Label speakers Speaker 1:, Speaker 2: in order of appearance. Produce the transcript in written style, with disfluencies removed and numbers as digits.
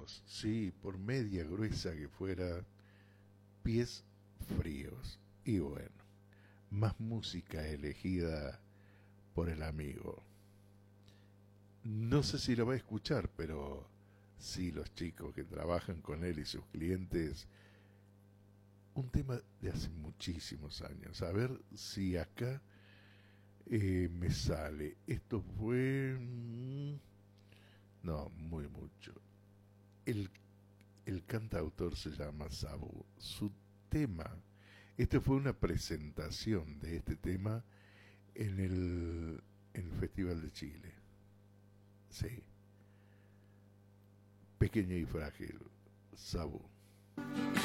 Speaker 1: fríos, sí, por media gruesa que fuera, pies fríos. Y bueno, más música elegida por el amigo. No sé si lo va a escuchar, pero sí los chicos que trabajan con él y sus clientes. Un tema de hace muchísimos años. A ver si acá me sale. Esto fue... no, muy mucho. El, el cantautor se llama Sabu. Su tema... Este fue una presentación de este tema en el Festival de Chile. Sí. Pequeña y frágil. Sabu.